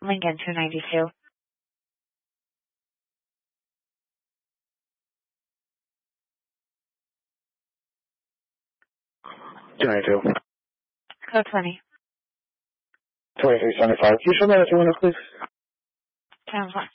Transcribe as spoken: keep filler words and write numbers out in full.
Lincoln two ninety-two. two ninety-two. Code twenty. twenty-three seventy-five. Can you show me that two windows, please? ten o'clock.